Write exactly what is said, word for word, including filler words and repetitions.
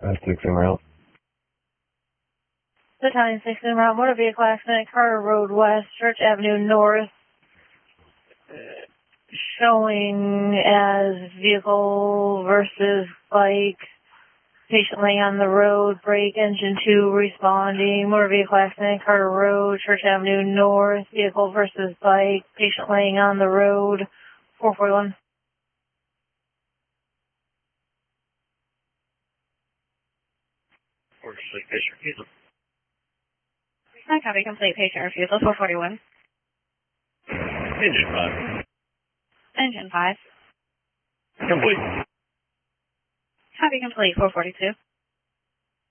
Uh, six en route. Battalion six en route, motor vehicle accident, Carter Road West, Church Avenue North, uh, showing as vehicle versus bike, patient laying on the road, brake, engine two responding, motor vehicle accident, Carter Road, Church Avenue North, vehicle versus bike, patient laying on the road, four forty-one. Complete patient refusal. I copy complete patient refusal, four forty-one. Engine five. Engine five. Complete. Copy complete, four forty-two.